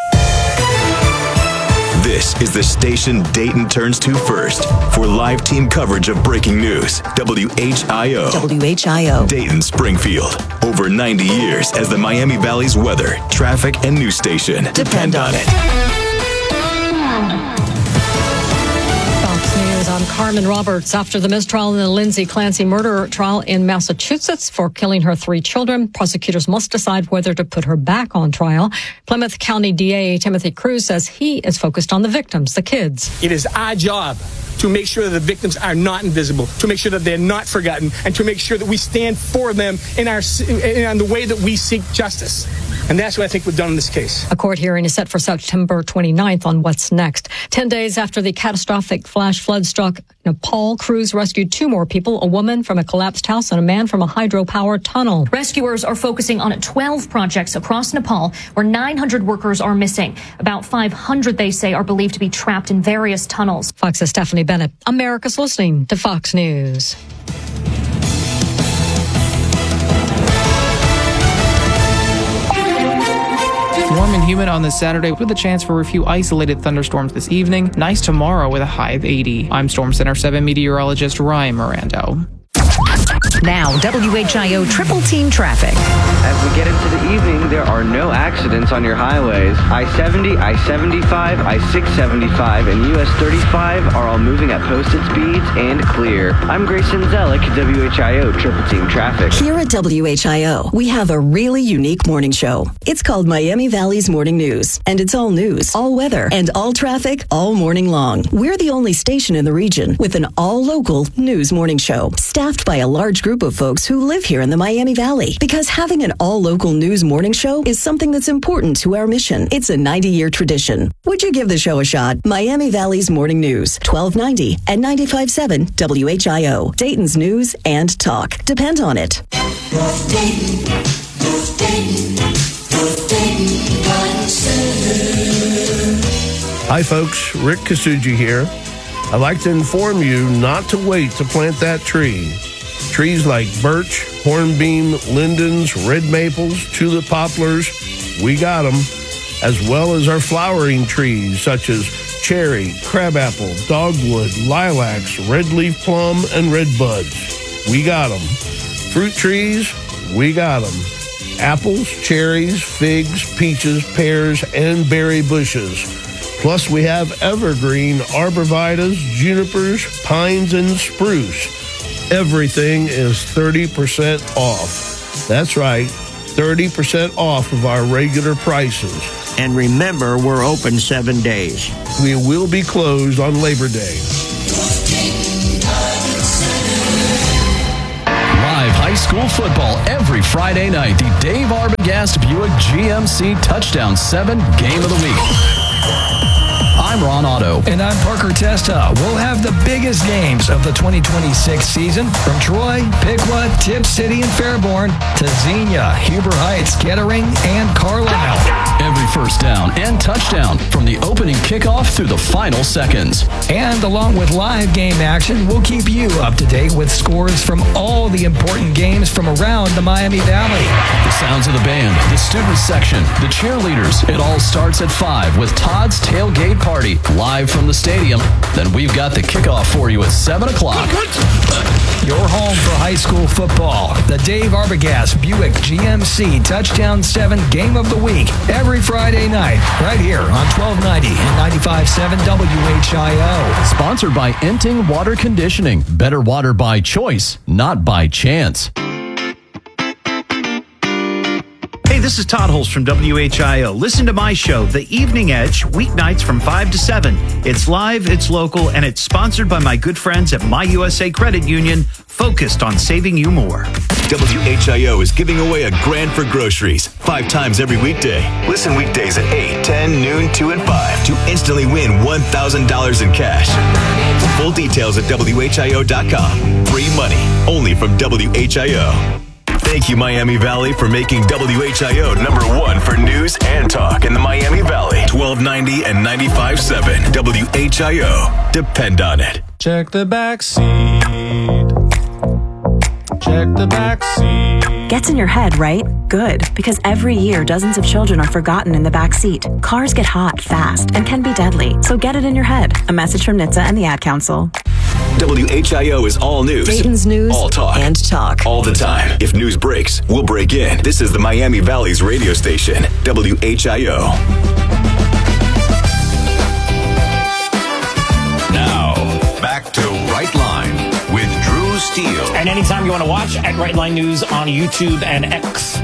[SPEAKER 4] This is the station Dayton turns to first for live team coverage of breaking news. W H I O.
[SPEAKER 5] W H I O.
[SPEAKER 4] Dayton, Springfield. Over ninety years as the Miami Valley's weather, traffic, and news station. Depend on it.
[SPEAKER 9] On Carmen Roberts after the mistrial in the Lindsay Clancy murder trial in Massachusetts for killing her three children. Prosecutors must decide whether to put her back on trial. Plymouth County D A Timothy Cruz says he is focused on the victims, the kids.
[SPEAKER 25] It is our job to make sure that the victims are not invisible, to make sure that they're not forgotten, and to make sure that we stand for them in our in the way that we seek justice. And that's what I think we've done in this case.
[SPEAKER 9] A court hearing is set for September twenty-ninth on what's next. Ten days after the catastrophic flash flood struck Nepal, crews rescued two more people, a woman from a collapsed house and a man from a hydropower tunnel.
[SPEAKER 23] Rescuers are focusing on twelve projects across Nepal where nine hundred workers are missing. About five hundred, they say, are believed to be trapped in various tunnels.
[SPEAKER 9] Fox's Stephanie Bennett. America's listening to Fox News.
[SPEAKER 26] Warm and humid on this Saturday with a chance for a few isolated thunderstorms this evening. Nice tomorrow with a high of eighty. I'm Storm Center seven meteorologist Ryan Mirando.
[SPEAKER 27] Now, W H I O Triple Team Traffic.
[SPEAKER 10] As we get into the evening, there are no accidents on your highways. I seventy, I seventy-five, I six seventy-five, and U S thirty-five are all moving at posted speeds and clear. I'm Grayson Zellick, W H I O Triple Team Traffic.
[SPEAKER 5] Here at W H I O, we have a really unique morning show. It's called Miami Valley's Morning News, and it's all news, all weather, and all traffic all morning long. We're the only station in the region with an all-local news morning show, staffed by a large group of folks who live here in the Miami Valley. Because having an all-local news morning show is something that's important to our mission. It's a ninety-year tradition. Would you give the show a shot? Miami Valley's Morning News, twelve ninety and ninety-five point seven W H I O. Dayton's news and talk. Depend on it.
[SPEAKER 28] Hi folks, Rick Kasuji here. I'd like to inform you not to wait to plant that tree. Trees like birch, hornbeam, lindens, red maples, tulip poplars, we got them, as well as our flowering trees such as cherry, crabapple, dogwood, lilacs, red leaf plum, and red buds. We got them. Fruit trees, we got them. apples, cherries, figs, peaches, pears, and berry bushes. Plus, we have evergreen arborvitaes, junipers, pines, and spruce. Everything is thirty percent off. That's right, thirty percent off of our regular prices.
[SPEAKER 2] And remember, we're open seven days.
[SPEAKER 28] We will be closed on Labor Day.
[SPEAKER 11] Live high school football every Friday night. The Dave Arbogast Buick G M C Touchdown seven Game of the Week. I'm Ron Otto.
[SPEAKER 12] And I'm Parker Testa. We'll have the biggest games of the twenty twenty-six season from Troy, Piqua, Tip City, and Fairborn to Xenia, Huber Heights, Kettering, and Carlisle.
[SPEAKER 11] Every first down and touchdown from the opening kickoff through the final seconds.
[SPEAKER 12] And along with live game action, we'll keep you up to date with scores from all the important games from around the Miami Valley.
[SPEAKER 11] The sounds of the band, the student section, the cheerleaders. It all starts at five with Todd's Tailgate Party live from the stadium. Then we've got the kickoff for you at seven o'clock.
[SPEAKER 12] Your home for high school football. The Dave Arbogast Buick G M C Touchdown seven Game of the Week. Every Friday night, right here on twelve ninety and ninety-five point seven W H I O.
[SPEAKER 11] Sponsored by Enting Water Conditioning. Better water by choice, not by chance.
[SPEAKER 13] Hey, this is Todd Holst from W H I O. Listen to my show, The Evening Edge, weeknights from five to seven. It's live, it's local, and it's sponsored by my good friends at My U S A Credit Union, focused on saving you more.
[SPEAKER 4] W H I O is giving away a grand for groceries five times every weekday. Listen weekdays at eight, ten, noon, two, and five to instantly win one thousand dollars in cash. Full details at W H I O dot com. Free money, only from W H I O. Thank you, Miami Valley, for making W H I O number one for news and talk in the Miami Valley. twelve ninety and ninety-five point seven W H I O. Depend on it.
[SPEAKER 14] Check the back seat. Check the back seat.
[SPEAKER 15] Gets in your head, right? Good, because every year dozens of children are forgotten in the back seat. Cars get hot fast and can be deadly, so get it in your head. A message from N H T S A and the Ad Council.
[SPEAKER 4] W H I O is all news.
[SPEAKER 15] Dayton's news
[SPEAKER 4] all talk.
[SPEAKER 15] and talk.
[SPEAKER 4] All the time. If news breaks, we'll break in. This is the Miami Valley's radio station, W H I O.
[SPEAKER 16] Now, back to Right Line with Drew Steele.
[SPEAKER 17] And anytime you want to watch at Right Line News on YouTube and X.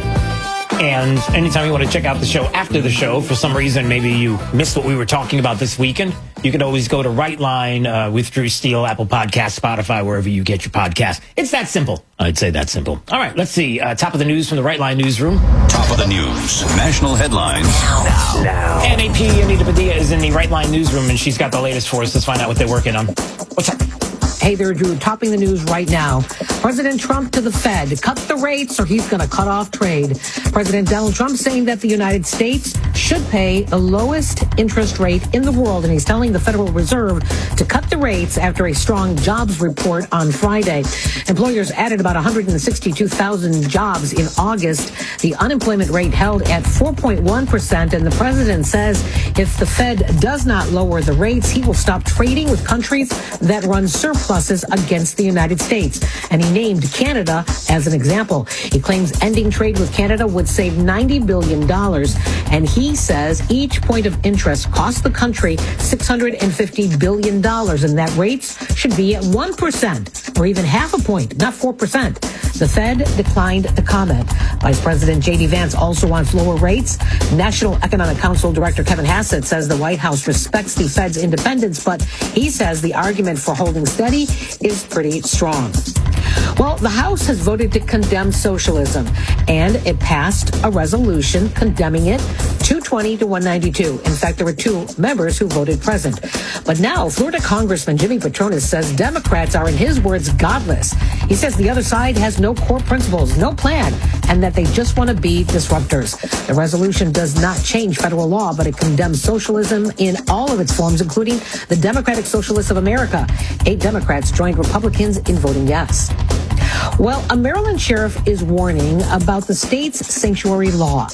[SPEAKER 17] And anytime you want to check out the show after the show, for some reason, maybe you missed what we were talking about this weekend, you can always go to Right Line uh, with Drew Steele, Apple Podcasts, Spotify, wherever you get your podcast. It's that simple. I'd say that simple. All right, let's see. Uh, top of the news from the Right Line newsroom.
[SPEAKER 16] Top of the news. National headlines.
[SPEAKER 17] Now. now. N A P Anita Padilla is in the Right Line newsroom, and she's got the latest for us. Let's find out what they're working on. What's up?
[SPEAKER 18] Hey there, Drew. Topping the news right now. President Trump to the Fed. Cut the rates or he's going to cut off trade. President Donald Trump saying that the United States should pay the lowest interest rate in the world. And he's telling the Federal Reserve to cut the rates after a strong jobs report on Friday. Employers added about one hundred sixty-two thousand jobs in August. The unemployment rate held at four point one percent. And the president says if the Fed does not lower the rates, he will stop trading with countries that run surplus against the United States. And he named Canada as an example. He claims ending trade with Canada would save ninety billion dollars. And he says each point of interest costs the country six hundred fifty billion dollars. And that rates should be at one percent or even half a point, not four percent. The Fed declined to comment. Vice President J D Vance also wants lower rates. National Economic Council Director Kevin Hassett says the White House respects the Fed's independence, but he says the argument for holding steady is pretty strong. Well, the House has voted to condemn socialism, and it passed a resolution condemning it, two twenty to one ninety-two. In fact, there were two members who voted present. But now, Florida Congressman Jimmy Patronis says Democrats are, in his words, godless. He says the other side has no core principles, no plan, and that they just want to be disruptors. The resolution does not change federal law, but it condemns socialism in all of its forms, including the Democratic Socialists of America. Eight Democrats joined Republicans in voting yes. Well, a Maryland sheriff is warning about the state's sanctuary law.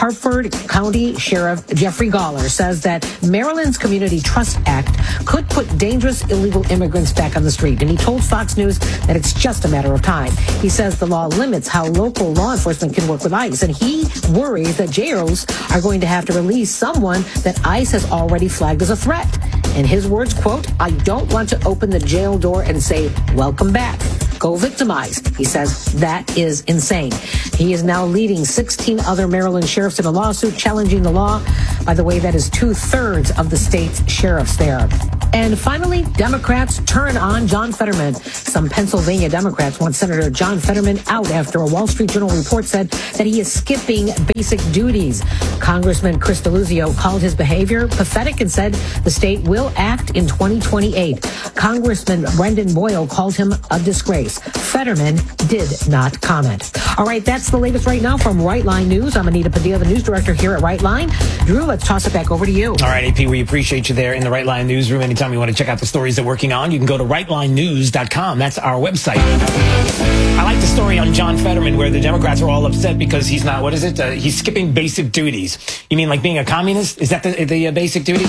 [SPEAKER 18] Hartford County Sheriff Jeffrey Gawler says that Maryland's Community Trust Act could put dangerous illegal immigrants back on the street. And he told Fox News that it's just a matter of time. He says the law limits how local law enforcement can work with ICE. And he worries that jails are going to have to release someone that ICE has already flagged as a threat. In his words, quote, I don't want to open the jail door and say, welcome back. Go victimize. He says that is insane. He is now leading sixteen other Maryland sheriffs in a lawsuit challenging the law. By the way, that is two-thirds of the state's sheriffs there. And finally, Democrats turn on John Fetterman. Some Pennsylvania Democrats want Senator John Fetterman out after a Wall Street Journal report said that he is skipping basic duties. Congressman Chris Deluzio called his behavior pathetic and said the state will act in twenty twenty-eight. Congressman Brendan Boyle called him a disgrace. Fetterman did not comment. All right, that's the latest right now from Right Line News. I'm Anita Padilla, the news director here at Right Line. Drew, let's toss it back over to you.
[SPEAKER 17] All right, A P, we appreciate you there in the Right Line newsroom. Anytime you want to check out the stories they're working on, you can go to right line news dot com. That's our website. I like the story on John Fetterman where the Democrats are all upset because he's not, what is it? Uh, he's skipping basic duties. You mean like being a communist? Is that the, the uh, basic duty?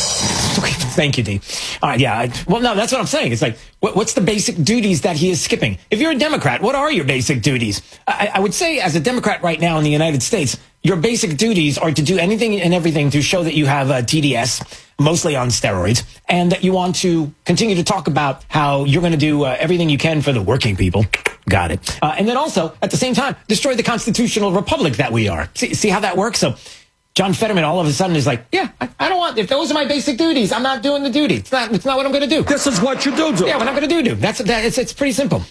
[SPEAKER 17] Thank you, D. All right, yeah. I, well, no, that's what I'm saying. It's like, what, what's the basic duties that he is skipping? If you're a Democrat, what are your basic duties? I, I would say as a Democrat right now in the United States, your basic duties are to do anything and everything to show that you have a T D S, mostly on steroids, and that you want to continue to talk about how you're going to do uh, everything you can for the working people. Got it. Uh, and then also, at the same time, destroy the constitutional republic that we are. See, see how that works? So John Fetterman all of a sudden is like, yeah, I, I don't want, if those are my basic duties, I'm not doing the duty. It's not, it's not what I'm going to do.
[SPEAKER 1] This is what you do, do.
[SPEAKER 17] Yeah, what I'm going to do, do. That's, that, it's, it's pretty simple.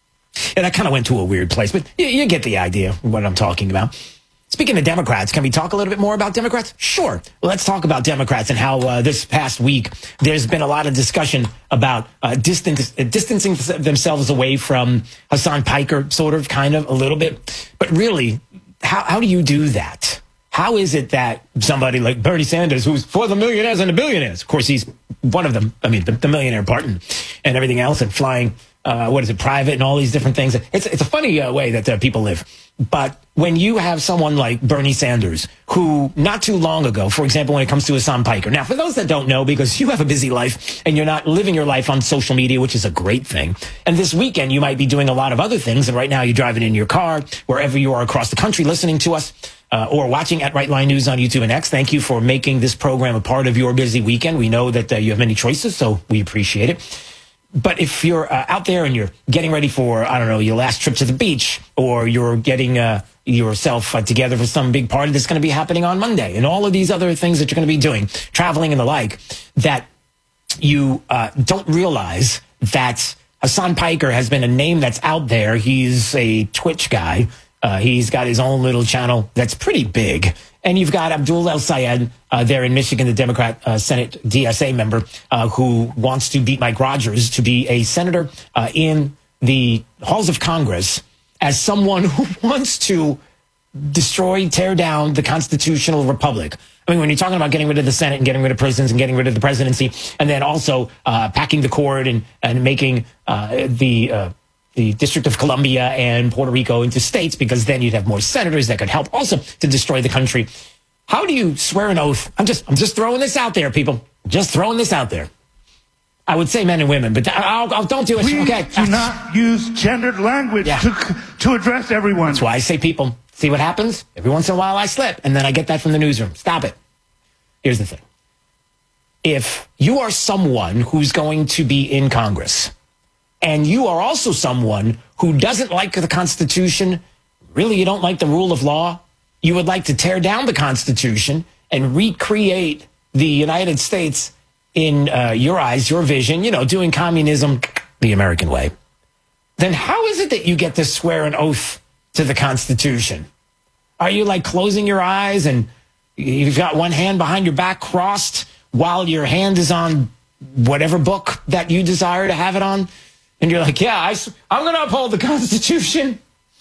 [SPEAKER 17] And that kind of went to a weird place, but you, you get the idea of what I'm talking about. Speaking of Democrats, can we talk a little bit more about Democrats? Sure. Let's talk about Democrats and how uh, this past week there's been a lot of discussion about uh, distance, uh, distancing themselves away from Hassan Piker, sort of, kind of, a little bit. But really, how, how do you do that? How is it that somebody like Bernie Sanders, who's for the millionaires and the billionaires, of course, he's one of them, I mean, the, the millionaire part and, and everything else, and flying, uh, what is it, private and all these different things. It's, it's a funny uh, way that uh, people live. But when you have someone like Bernie Sanders, who not too long ago, for example, when it comes to Hassan Piker. Now, for those that don't know, because you have a busy life and you're not living your life on social media, which is a great thing. And this weekend, you might be doing a lot of other things. And right now, you're driving in your car, wherever you are across the country, listening to us. Uh, or watching at Right Line News on YouTube and X. Thank you for making this program a part of your busy weekend. We know that uh, you have many choices, so we appreciate it. But if you're uh, out there and you're getting ready for, I don't know, your last trip to the beach, or you're getting uh, yourself uh, together for some big party that's going to be happening on Monday, and all of these other things that you're going to be doing, traveling and the like, that you uh, don't realize that Hassan Piker has been a name that's out there. He's a Twitch guy. Uh, he's got his own little channel that's pretty big. And you've got Abdul El-Sayed uh, there in Michigan, the Democrat uh, Senate D S A member uh, who wants to beat Mike Rogers to be a senator uh, in the halls of Congress as someone who wants to destroy, tear down the constitutional republic. I mean, when you're talking about getting rid of the Senate and getting rid of prisons and getting rid of the presidency, and then also uh, packing the cord and, and making uh, the... Uh, the District of Columbia and Puerto Rico into states, because then you'd have more senators that could help also to destroy the country. How do you swear an oath? I'm just, I'm just throwing this out there, people. Just throwing this out there. I would say men and women, but I'll, I'll don't do it.
[SPEAKER 3] Please
[SPEAKER 17] okay.
[SPEAKER 3] do not use gendered language yeah. to, to address everyone.
[SPEAKER 17] That's why I say people. See what happens? Every once in a while I slip, and then I get that from the newsroom. Stop it. Here's the thing. If you are someone who's going to be in Congress, and you are also someone who doesn't like the Constitution, really you don't like the rule of law, you would like to tear down the Constitution and recreate the United States in uh, your eyes, your vision, you know, doing communism the American way, then how is it that you get to swear an oath to the Constitution? Are you like closing your eyes and you've got one hand behind your back crossed while your hand is on whatever book that you desire to have it on? And you're like, yeah, I, I'm going to uphold the Constitution.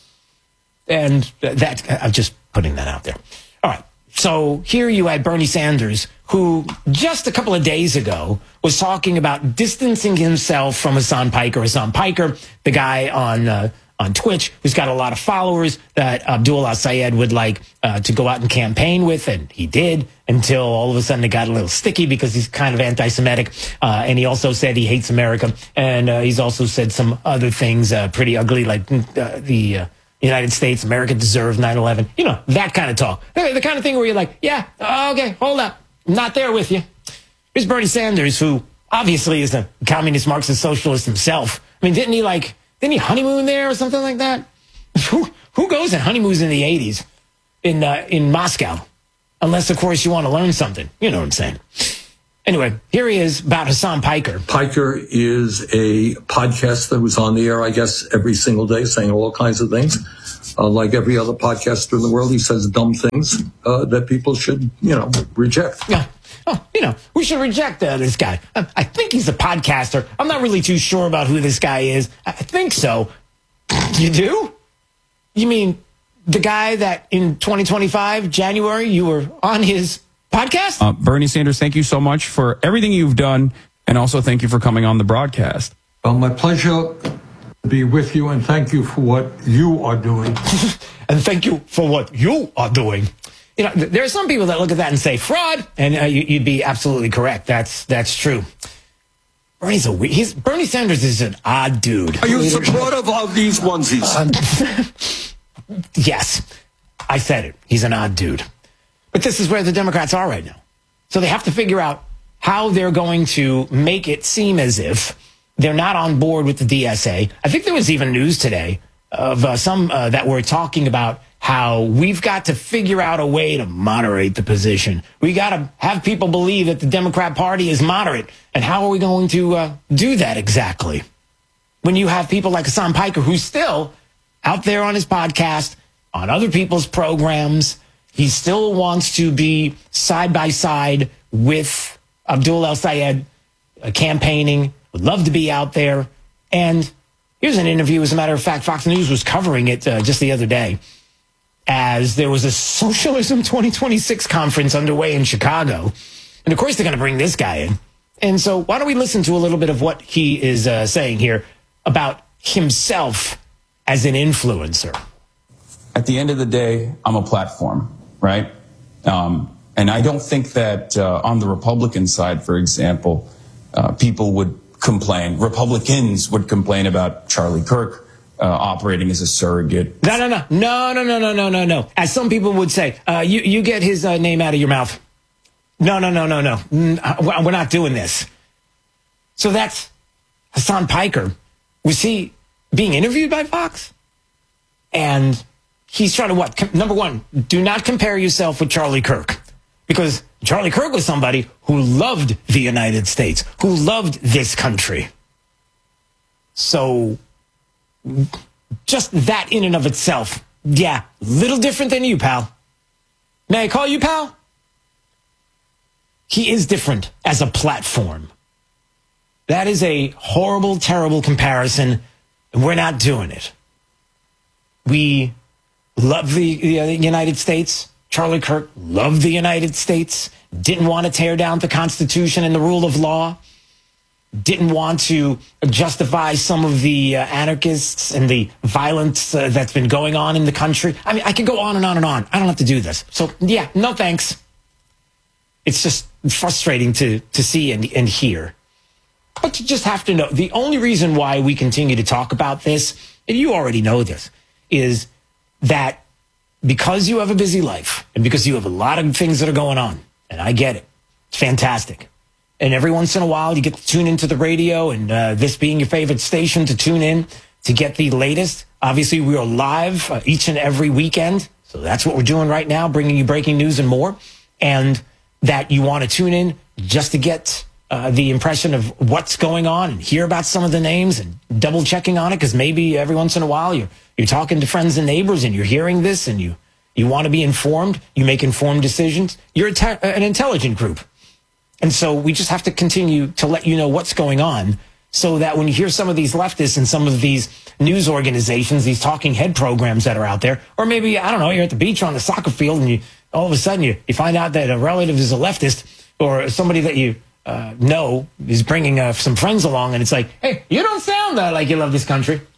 [SPEAKER 17] And that, I'm just putting that out there. All right. So here you had Bernie Sanders, who just a couple of days ago was talking about distancing himself from Hassan Piker. Hassan Piker, the guy on uh, on Twitch, who's got a lot of followers that Abdul al-Sayed would like uh, to go out and campaign with, and he did, until all of a sudden it got a little sticky because he's kind of anti-Semitic, uh, and he also said he hates America, and uh, he's also said some other things uh, pretty ugly, like uh, the uh, United States, America deserved nine eleven, you know, that kind of talk. The kind of thing where you're like, yeah, okay, hold up, I'm not there with you. Here's Bernie Sanders, who obviously is a communist Marxist socialist himself. I mean, didn't he like, didn't he honeymoon there or something like that? Who, who goes and honeymoons in the eighties in uh, in Moscow? Unless, of course, you want to learn something. You know what I'm saying. Anyway, here he is about Hassan Piker.
[SPEAKER 1] Piker is a podcast that was on the air, I guess, every single day, saying all kinds of things. Uh, like every other podcaster in the world, he says dumb things uh, that people should, you know, reject.
[SPEAKER 17] Yeah. Oh, you know, we should reject uh, this guy. I, I think he's a podcaster. I'm not really too sure about who this guy is. I, I think so. You do? You mean the guy that in twenty twenty-five, January, you were on his podcast?
[SPEAKER 6] Uh, Bernie Sanders, thank you so much for everything you've done, and also thank you for coming on the broadcast.
[SPEAKER 1] Well, my pleasure to be with you, and thank you for what you are doing.
[SPEAKER 17] And thank you for what you are doing. You know, there are some people that look at that and say fraud, and uh, you, you'd be absolutely correct. That's that's true. Bernie's a he's Bernie Sanders is an odd dude.
[SPEAKER 1] Are you supportive of these onesies?
[SPEAKER 17] Yes, I said it. He's an odd dude. But this is where the Democrats are right now. So they have to figure out how they're going to make it seem as if they're not on board with the D S A. I think there was even news today of uh, some uh, that were talking about how we've got to figure out a way to moderate the position. We got to have people believe that the Democrat Party is moderate. And how are we going to uh, do that exactly? When you have people like Hassan Piker, who's still out there on his podcast, on other people's programs, he still wants to be side by side with Abdul al-Sayed uh, campaigning, would love to be out there. And here's an interview. As a matter of fact, Fox News was covering it uh, just the other day, as there was a Socialism twenty twenty-six conference underway in Chicago. And of course, they're going to bring this guy in. And so why don't we listen to a little bit of what he is uh, saying here about himself as an influencer.
[SPEAKER 7] At the end of the day, I'm a platform, right? Um, and I don't think that uh, on the Republican side, for example, uh, people would complain. Republicans would complain about Charlie Kirk Uh, operating as a surrogate.
[SPEAKER 17] No, no, no, no, no, no, no, no, no, no. As some people would say, uh, you, you get his uh, name out of your mouth. No, no, no, no, no. We're not doing this. So that's Hassan Piker. Was he being interviewed by Fox? And he's trying to what? Com- number one, do not compare yourself with Charlie Kirk. Because Charlie Kirk was somebody who loved the United States, who loved this country. So just that in and of itself, yeah, little different than you, pal. May I call you pal? He is different as a platform. That is a horrible, terrible comparison, and we're not doing it. We love the, the United States. Charlie Kirk loved the United States, didn't want to tear down the Constitution and the rule of law, didn't want to justify some of the uh, anarchists and the violence uh, that's been going on in the country. I mean, I could go on and on and on. I don't have to do this. So, yeah, no thanks. It's just frustrating to, to see and, and hear. But you just have to know, the only reason why we continue to talk about this, and you already know this, is that because you have a busy life and because you have a lot of things that are going on, and I get it, it's fantastic. And every once in a while, you get to tune into the radio, and uh, this being your favorite station to tune in to get the latest. Obviously, we are live uh, each and every weekend. So that's what we're doing right now, bringing you breaking news and more. And that you want to tune in just to get uh, the impression of what's going on and hear about some of the names and double checking on it, because maybe every once in a while you're, you're talking to friends and neighbors and you're hearing this and you, you want to be informed. You make informed decisions. You're a te- an intelligent group. And so we just have to continue to let you know what's going on so that when you hear some of these leftists and some of these news organizations, these talking head programs that are out there, or maybe, I don't know, you're at the beach or on the soccer field and you all of a sudden you, you find out that a relative is a leftist or somebody that you uh, know is bringing uh, some friends along, and it's like, hey, you don't sound uh, like you love this country.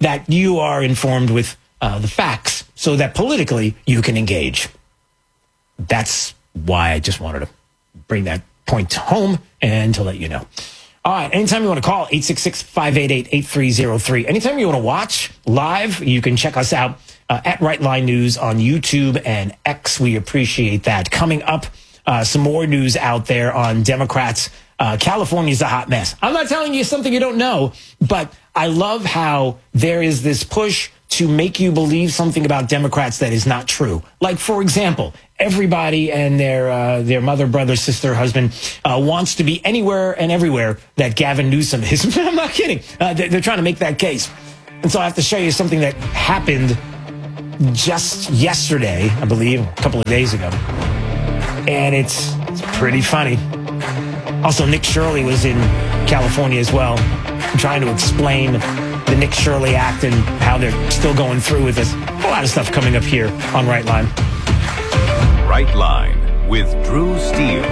[SPEAKER 17] that you are informed with uh, the facts so that politically you can engage. That's why I just wanted to bring that point home and to let you know. All right, anytime you want to call, eight six six, five eight eight, eight three zero three. Anytime you want to watch live, you can check us out uh, at Right Line News on YouTube and X. We appreciate that. Coming up, uh, some more news out there on Democrats. Uh, California's a hot mess. I'm not telling you something you don't know, but I love how there is this push to make you believe something about Democrats that is not true. Like, for example, everybody and their uh, their mother, brother, sister, husband uh, wants to be anywhere and everywhere that Gavin Newsom is. I'm not kidding. Uh, they're, they're trying to make that case. And so I have to show you something that happened just yesterday, I believe, a couple of days ago. And it's, it's pretty funny. Also, Nick Shirley was in California as well, trying to explain the Nick Shirley Act and how they're still going through with this. A lot of stuff coming up here on Right Line.
[SPEAKER 16] Right Line with Drew Steele.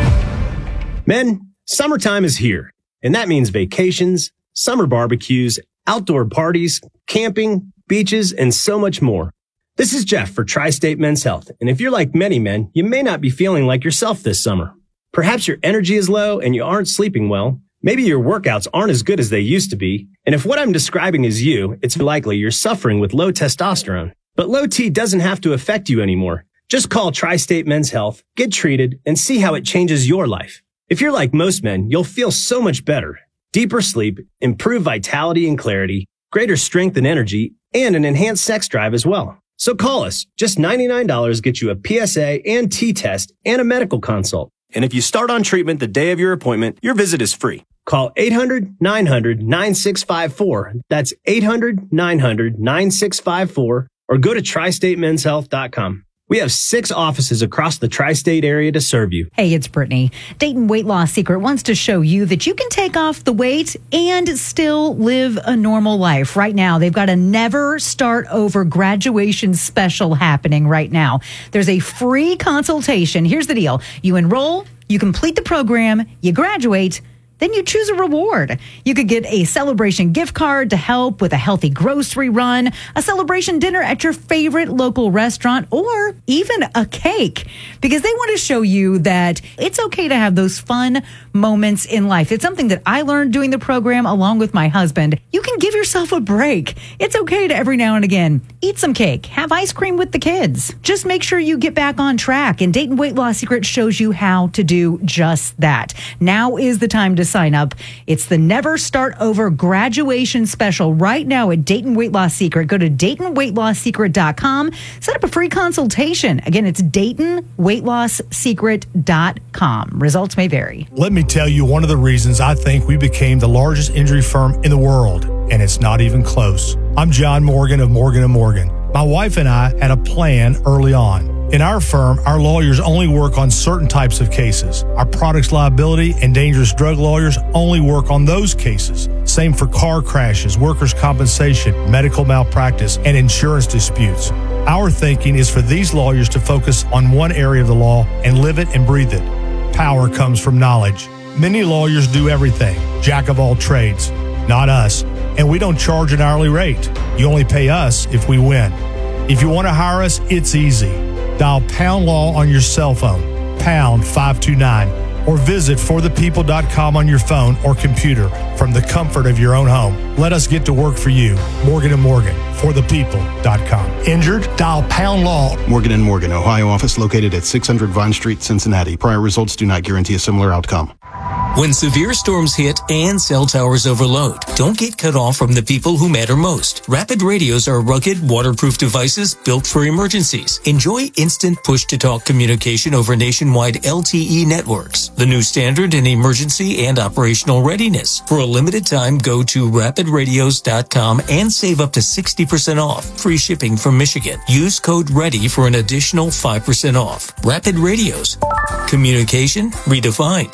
[SPEAKER 8] Men, summertime is here, and that means vacations, summer barbecues, outdoor parties, camping, beaches, and so much more. This is Jeff for Tri-State Men's Health, and if you're like many men, you may not be feeling like yourself this summer. Perhaps your energy is low and you aren't sleeping well. Maybe your workouts aren't as good as they used to be. And if what I'm describing is you, it's likely you're suffering with low testosterone. But low T doesn't have to affect you anymore. Just call Tri-State Men's Health, get treated, and see how it changes your life. If you're like most men, you'll feel so much better. Deeper sleep, improved vitality and clarity, greater strength and energy, and an enhanced sex drive as well. So call us. Just ninety-nine dollars gets you a P S A and T test and a medical consult. And if you start on treatment the day of your appointment, your visit is free. Call eight hundred, nine hundred, nine six five four. That's eight hundred, nine hundred, nine six five four. Or go to tri state men's health dot com. We have six offices across the tri-state area to serve you.
[SPEAKER 27] Hey, it's Brittany. Dayton Weight Loss Secret wants to show you that you can take off the weight and still live a normal life. Right now, they've got a Never Start Over graduation special happening right now. There's a free consultation. Here's the deal. You enroll, you complete the program, you graduate, then you choose a reward. You could get a celebration gift card to help with a healthy grocery run, a celebration dinner at your favorite local restaurant, or even a cake. Because they want to show you that it's okay to have those fun moments in life. It's something that I learned doing the program along with my husband. You can give yourself a break. It's okay to every now and again eat some cake, have ice cream with the kids. Just make sure you get back on track. And Dayton Weight Loss Secret shows you how to do just that. Now is the time to sign up. It's the Never Start Over graduation special right now at Dayton Weight Loss Secret. Go to Dayton Weight Loss Secret dot com. Set up a free consultation. Again, it's Dayton Weight Loss Secret dot com. Results may vary.
[SPEAKER 19] Let me tell you one of the reasons I think we became the largest injury firm in the world, and it's not even close. I'm John Morgan of Morgan and Morgan. My wife and I had a plan early on. In our firm, our lawyers only work on certain types of cases. Our products liability and dangerous drug lawyers only work on those cases. Same for car crashes, workers' compensation, medical malpractice, and insurance disputes. Our thinking is for these lawyers to focus on one area of the law and live it and breathe it. Power comes from knowledge. Many lawyers do everything, jack of all trades. Not us. And we don't charge an hourly rate. You only pay us if we win. If you want to hire us, it's easy. Dial Pound Law on your cell phone, pound five two nine, or visit for the people dot com on your phone or computer from the comfort of your own home. Let us get to work for you. Morgan and Morgan, for the people dot com. Injured? Dial Pound Law.
[SPEAKER 20] Morgan and Morgan, Ohio office located at six hundred Vine Street, Cincinnati. Prior results do not guarantee a similar outcome.
[SPEAKER 21] When severe storms hit and cell towers overload, don't get cut off from the people who matter most. Rapid radios are rugged, waterproof devices built for emergencies. Enjoy instant push-to-talk communication over nationwide L T E networks, the new standard in emergency and operational readiness. For a limited time, go to rapid radios dot com and save up to sixty percent off. Free shipping from Michigan. Use code READY for an additional five percent off. Rapid Radios. Communication redefined.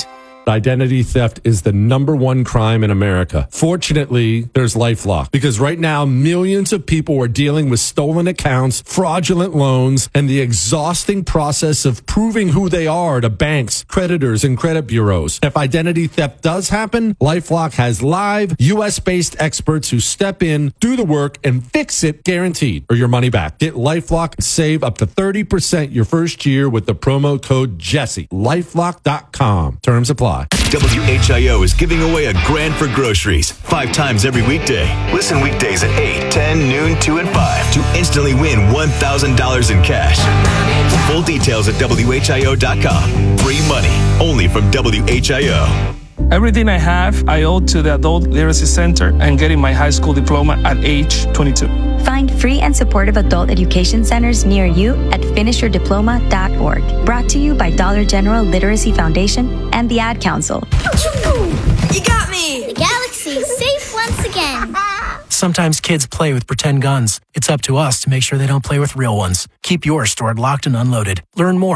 [SPEAKER 5] Identity theft is the number one crime in America. Fortunately, there's LifeLock, because right now millions of people are dealing with stolen accounts, fraudulent loans, and the exhausting process of proving who they are to banks, creditors, and credit bureaus. If identity theft does happen, LifeLock has live U S-based experts who step in, do the work, and fix it guaranteed, or your money back. Get LifeLock and save up to thirty percent your first year with the promo code Jesse. LifeLock dot com. Terms apply.
[SPEAKER 4] W H I O is giving away a grand for groceries five times every weekday. Listen weekdays at eight, ten, noon, two, and five to instantly win one thousand dollars in cash. Full details at W H I O dot com. Free money only from W H I O.
[SPEAKER 9] Everything I have, I owe to the Adult Literacy Center and getting my high school diploma at age twenty-two.
[SPEAKER 10] Find free and supportive adult education centers near you at finish your diploma dot org. Brought to you by Dollar General Literacy Foundation and the Ad Council.
[SPEAKER 22] You got me! The galaxy's safe once again.
[SPEAKER 23] Sometimes kids play with pretend guns. It's up to us to make sure they don't play with real ones. Keep yours stored locked and unloaded. Learn more